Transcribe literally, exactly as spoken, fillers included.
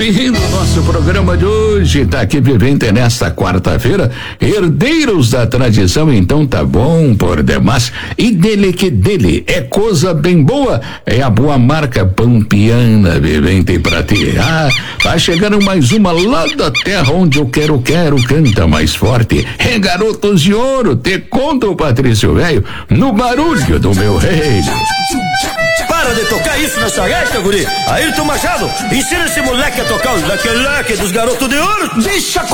Bem-vindo ao nosso programa de hoje, tá aqui vivente nesta quarta-feira, herdeiros da tradição, então tá bom por demais, e dele que dele, é coisa bem boa, é a boa marca pampiana, vivente pra ti. Ah, tá chegando mais uma lá da terra onde eu quero, quero, canta mais forte, é Garotos de Ouro, te conta o Patrício Velho, no barulho do meu rei. Para de tocar isso nessa resta, guri. Ayrton Machado, ensina esse moleque a tocar os leque-leque dos Garotos de Ouro. Deixa